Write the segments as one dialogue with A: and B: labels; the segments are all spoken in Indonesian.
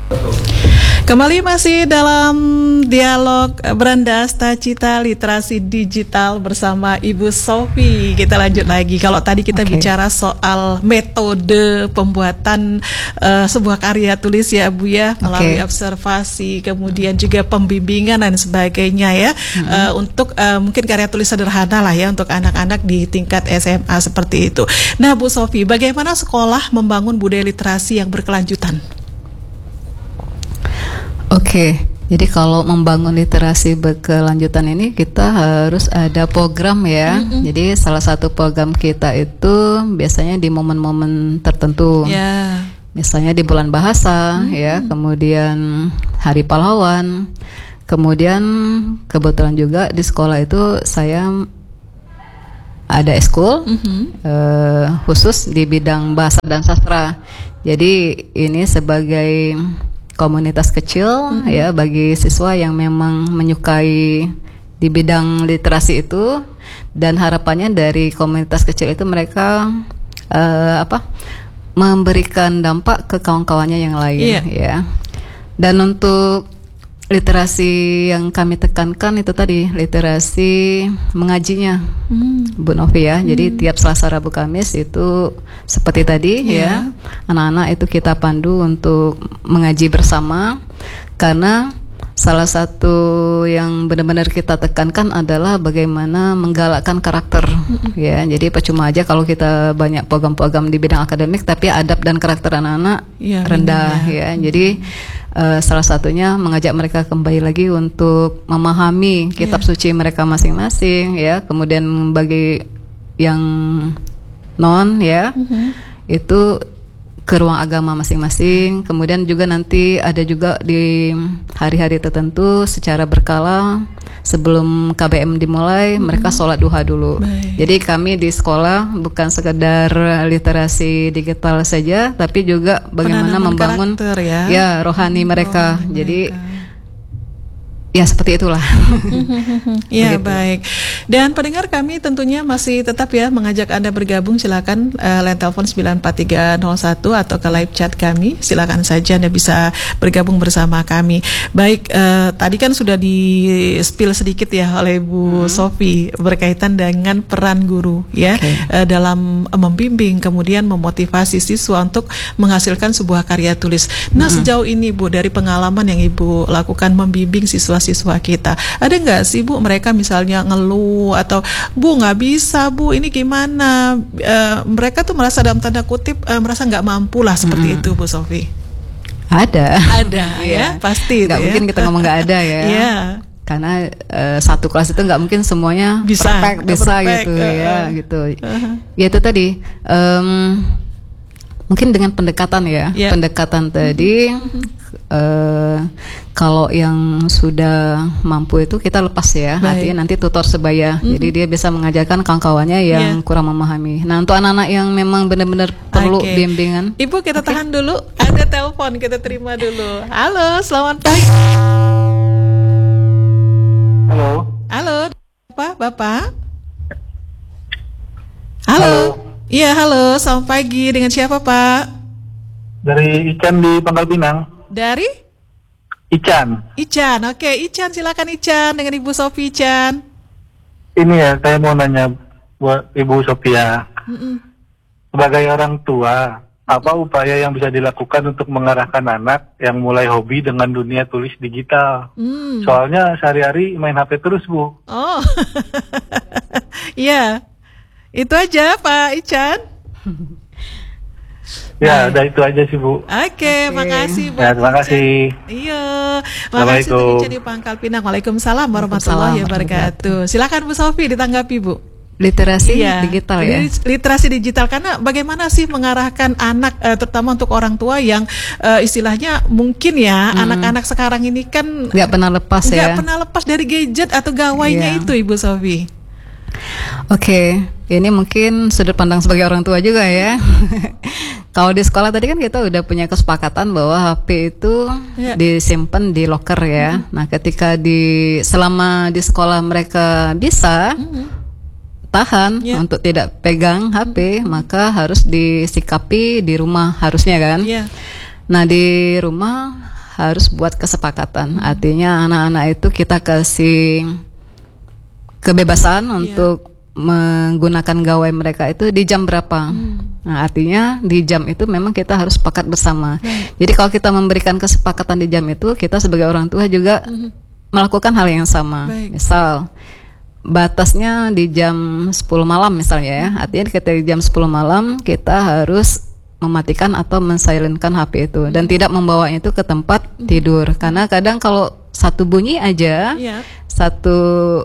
A: Kembali masih dalam dialog Brandasta Cita Literasi Digital bersama Ibu Sofi. Kita lanjut lagi. Kalau tadi kita bicara soal metode pembuatan sebuah karya tulis ya Bu ya, melalui observasi, kemudian juga pembimbingan dan sebagainya ya, untuk mungkin karya tulis sederhana lah ya untuk anak-anak di tingkat SMA seperti itu. Nah Bu Sofi, bagaimana sekolah membangun budaya literasi yang berkelanjutan?
B: Jadi kalau membangun literasi berkelanjutan ini kita harus ada program ya. Jadi salah satu program kita itu biasanya di momen-momen tertentu. Misalnya di bulan bahasa ya, kemudian Hari Pahlawan. Kemudian kebetulan juga di sekolah itu saya ada eskul khusus di bidang bahasa dan sastra. Jadi ini sebagai komunitas kecil ya bagi siswa yang memang menyukai di bidang literasi itu, dan harapannya dari komunitas kecil itu mereka memberikan dampak ke kawan-kawannya yang lain ya. Dan untuk literasi yang kami tekankan itu tadi literasi mengajinya, Bu Novi ya. Jadi tiap Selasa, Rabu, Kamis itu seperti tadi ya, anak-anak itu kita pandu untuk mengaji bersama, karena salah satu yang benar-benar kita tekankan adalah bagaimana menggalakkan karakter ya. Jadi percuma aja kalau kita banyak program-program di bidang akademik tapi adab dan karakter anak-anak rendah ya. Jadi salah satunya mengajak mereka kembali lagi untuk memahami kitab suci mereka masing-masing ya. Kemudian bagi yang non ya, itu ke ruang agama masing-masing. Kemudian juga nanti ada juga di hari-hari tertentu secara berkala sebelum KBM dimulai mereka sholat duha dulu. Jadi kami di sekolah bukan sekedar literasi digital saja, tapi juga bagaimana membangun ya rohani mereka. Jadi ya seperti itulah.
A: Ya baik. Dan pendengar kami tentunya masih tetap ya mengajak Anda bergabung. Silakan line telepon 94301 atau ke live chat kami. Silakan saja Anda bisa bergabung bersama kami. Baik, tadi kan sudah di spill sedikit ya oleh Bu Sofi berkaitan dengan peran guru ya dalam membimbing kemudian memotivasi siswa untuk menghasilkan sebuah karya tulis. Nah, sejauh ini Bu, dari pengalaman yang Ibu lakukan membimbing siswa kita, ada nggak sih Bu mereka misalnya ngeluh atau Bu nggak bisa Bu ini gimana, mereka tuh merasa dalam tanda kutip merasa nggak mampu lah seperti itu Bu Sofi?
B: Ada
A: ya pasti
B: nggak mungkin kita ngomong nggak ada ya. Karena satu kelas itu nggak mungkin semuanya bisa gitu ya gitu. Ya itu tadi mungkin dengan pendekatan ya, pendekatan tadi. Kalau yang sudah mampu itu kita lepas ya, artinya nanti tutor sebaya, jadi dia bisa mengajarkan kawan-kawannya yang kurang memahami. Nah untuk anak-anak yang memang benar-benar perlu bimbingan.
A: Ibu kita tahan dulu, ada telepon kita terima dulu. Halo, selamat pagi. Halo, Bapak. Halo. Iya, halo, selamat pagi. Dengan siapa Pak?
C: Dari Ican di Pangkal Pinang.
A: Dari?
C: Ican,
A: oke. Ican, silakan Ican dengan Ibu Sofi. Ican.
C: Ini ya, saya mau nanya buat Ibu Sophia. Sebagai orang tua, apa upaya yang bisa dilakukan untuk mengarahkan anak yang mulai hobi dengan dunia tulis digital? Soalnya sehari-hari main HP terus, Bu.
A: Oh, iya. Itu aja Pak Ican.
C: Ya, udah itu aja sih Bu.
A: Oke, makasih Bu.
C: Ya, terima kasih.
A: Iya, makasih Ican di Pangkal Pinang. Waalaikumsalam warahmatullahi wabarakatuh. Silakan Bu Sofi ditanggapi Bu.
B: Literasi digital ya.
A: Literasi digital, karena bagaimana sih mengarahkan anak, terutama untuk orang tua yang istilahnya mungkin ya anak-anak sekarang ini kan
B: nggak pernah lepas
A: dari gadget atau gawainya itu Ibu Sofi.
B: Ini mungkin sudut pandang sebagai orang tua juga ya. Kalau di sekolah tadi kan kita udah punya kesepakatan bahwa HP itu disimpan di locker ya. Nah, ketika selama di sekolah mereka bisa tahan untuk tidak pegang HP, maka harus disikapi di rumah harusnya kan. Nah, di rumah harus buat kesepakatan. Artinya anak-anak itu kita kasih kebebasan untuk menggunakan gawai mereka itu di jam berapa. Nah, artinya di jam itu memang kita harus sepakat bersama. Jadi kalau kita memberikan kesepakatan di jam itu, kita sebagai orang tua juga melakukan hal yang sama. Misal batasnya di jam 10 malam misalnya ya. Artinya ketika di jam 10 malam kita harus mematikan atau mensilentkan HP itu dan tidak membawanya itu ke tempat tidur. Karena kadang kalau satu bunyi aja, satu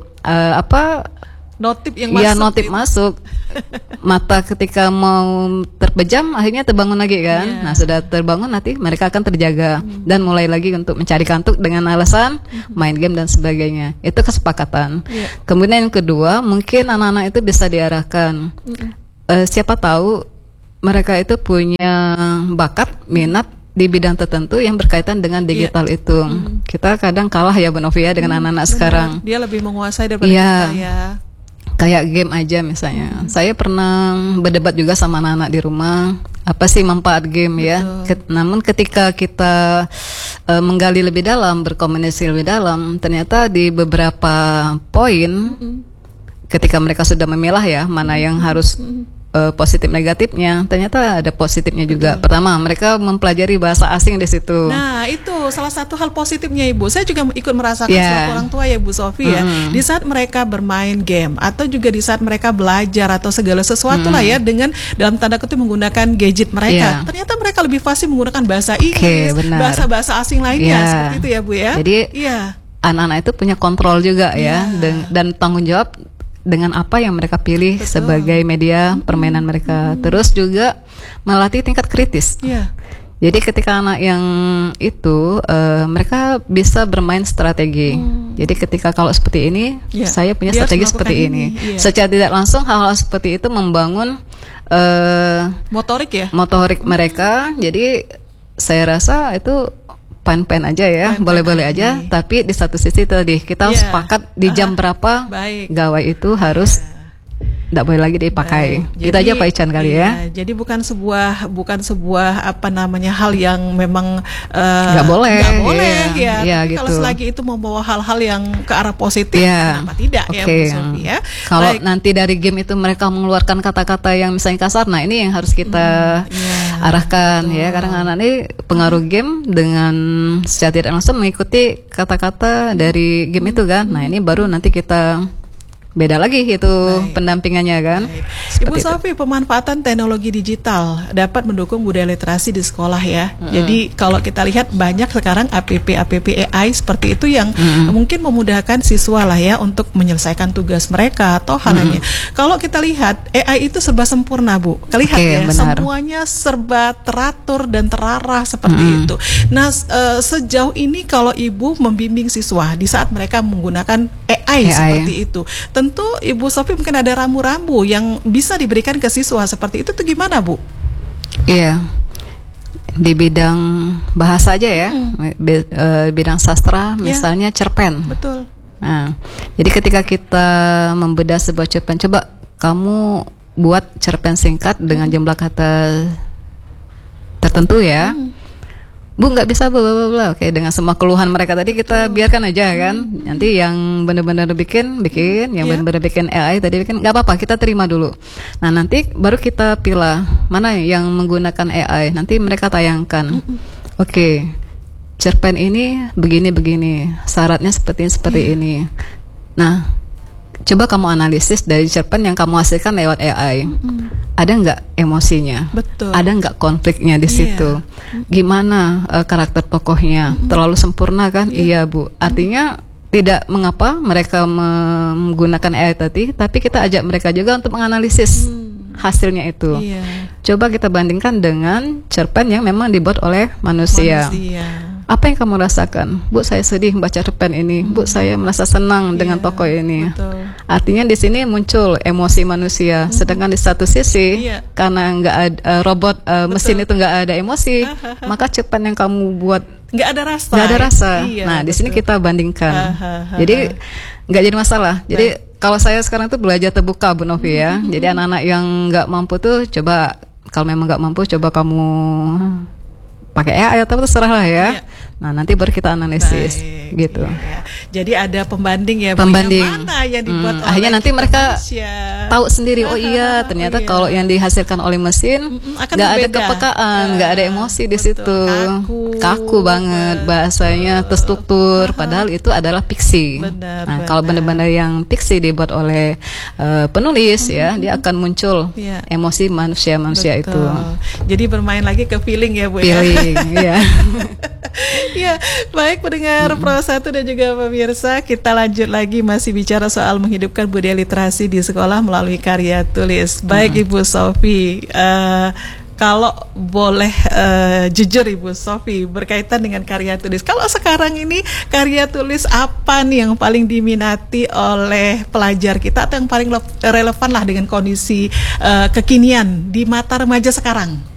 A: notif yang masuk.
B: Ya, notif masuk. Mata ketika mau terpejam akhirnya terbangun lagi kan. Nah, sudah terbangun nanti mereka akan terjaga dan mulai lagi untuk mencari kantuk dengan alasan main game dan sebagainya. Itu kesepakatan. Kemudian yang kedua, mungkin anak-anak itu bisa diarahkan. Siapa tahu mereka itu punya bakat, minat di bidang tertentu yang berkaitan dengan digital itu. Kita kadang kalah ya Bu Novia dengan anak-anak sekarang.
A: Dia lebih menguasai daripada kita ya.
B: Kayak game aja misalnya. Saya pernah berdebat juga sama anak-anak di rumah, apa sih manfaat game ya. Namun ketika kita menggali lebih dalam, berkomunikasi lebih dalam, ternyata di beberapa poin ketika mereka sudah memilah ya mana yang harus positif negatifnya, ternyata ada positifnya juga. Pertama, mereka mempelajari bahasa asing di situ.
A: Nah, itu salah satu hal positifnya Ibu. Saya juga ikut merasakan selaku orang tua ya Bu Sofi ya. Di saat mereka bermain game atau juga di saat mereka belajar atau segala sesuatu lah ya dengan dalam tanda kutip menggunakan gadget mereka. Ternyata mereka lebih fasih menggunakan bahasa Inggris, bahasa-bahasa asing lainnya seperti itu ya Bu ya.
B: Jadi anak-anak itu punya kontrol juga ya dan tanggung jawab dengan apa yang mereka pilih sebagai media permainan mereka. Terus juga melatih tingkat kritis. Jadi ketika anak yang itu mereka bisa bermain strategi. Jadi ketika kalau seperti ini, saya punya strategi seperti ini. Secara tidak langsung hal-hal seperti itu membangun motorik mereka. Jadi saya rasa itu pen aja ya, boleh-boleh aja. Tapi di satu sisi tadi kita harus sepakat di jam berapa gawai itu harus tidak boleh lagi dipakai. Kita aja Pak Ican kali ya.
A: Jadi bukan sebuah apa namanya hal yang memang
B: nggak boleh
A: ya.
B: Gitu.
A: Kalau selagi itu membawa hal-hal yang ke arah positif, kenapa tidak ya Bu Sofi ya.
B: Kalau nanti dari game itu mereka mengeluarkan kata-kata yang misalnya kasar, nah ini yang harus kita arahkan ya. Karena anak ini pengaruh game dengan secara tidak langsung mengikuti kata-kata dari game itu kan. Nah ini baru nanti kita beda lagi itu pendampingannya kan.
A: Ibu Sofi, pemanfaatan teknologi digital dapat mendukung budaya literasi di sekolah ya. Jadi kalau kita lihat banyak sekarang app AI seperti itu yang mungkin memudahkan siswa lah ya untuk menyelesaikan tugas mereka atau hal lainnya. Kalau kita lihat AI itu serba sempurna Bu. Lihat ya, benar. Semuanya serba teratur dan terarah seperti itu. Nah sejauh ini kalau Ibu membimbing siswa di saat mereka menggunakan AI seperti itu, tentu Ibu Sofi mungkin ada rambu-rambu yang bisa diberikan ke siswa seperti itu tuh gimana Bu?
B: Iya, di bidang bahasa aja ya, bidang sastra misalnya cerpen.
A: Betul.
B: Nah, jadi ketika kita membedah sebuah cerpen, coba kamu buat cerpen singkat dengan jumlah kata tertentu ya. Bu nggak bisa bla bla bla. Oke, dengan semua keluhan mereka tadi kita biarkan aja kan. Nanti yang benar-benar bikin, yang benar-benar bikin AI tadi bikin, nggak apa-apa, kita terima dulu. Nah nanti baru kita pilih mana yang menggunakan AI. Nanti mereka tayangkan. Oke, cerpen ini begini, syaratnya seperti ini. Nah, coba kamu analisis dari cerpen yang kamu hasilkan lewat AI. Ada nggak emosinya?
A: Betul.
B: Ada nggak konfliknya di situ? Gimana karakter tokohnya? Terlalu sempurna kan? Iya Bu. Artinya tidak mengapa mereka menggunakan AI tadi, tapi kita ajak mereka juga untuk menganalisis hasilnya itu. Coba kita bandingkan dengan cerpen yang memang dibuat oleh manusia. Apa yang kamu rasakan? Bu, saya sedih membaca cerpen ini. Bu, saya merasa senang dengan tokoh ini. Artinya di sini muncul emosi manusia. Sedangkan di satu sisi karena nggak ada robot mesin itu nggak ada emosi, maka cerpen yang kamu buat
A: nggak ada rasa.
B: Nah, di sini kita bandingkan. Jadi nggak jadi masalah. Jadi kalau saya sekarang tuh belajar terbuka Bu Novi ya. Jadi anak-anak yang nggak mampu tuh coba, kalau memang nggak mampu, coba kamu pakai AI atau terserah lah ya. Nah, nanti baru kita analisis gitu.
A: Ya. Jadi ada pembanding ya,
B: pembanding.
A: Yang mana yang dibuat oleh
B: akhirnya nanti mereka
A: manusia.
B: Tahu sendiri, oh iya ternyata kalau yang dihasilkan oleh mesin nggak ada kepekaan, nggak ada emosi di situ, kaku banget bahasanya, terstruktur, padahal itu adalah fiksi. Nah, kalau benar-benar yang fiksi dibuat oleh penulis ya, dia akan muncul emosi manusia itu.
A: Jadi bermain lagi ke feeling ya Bu
B: feeling, ya.
A: Ya, baik pendengar Pro 1 dan juga pemirsa, kita lanjut lagi masih bicara soal menghidupkan budaya literasi di sekolah melalui karya tulis. Baik Ibu Sofi, kalau boleh jujur Ibu Sofi berkaitan dengan karya tulis, kalau sekarang ini karya tulis apa nih yang paling diminati oleh pelajar kita atau yang paling relevan lah dengan kondisi kekinian di mata remaja sekarang?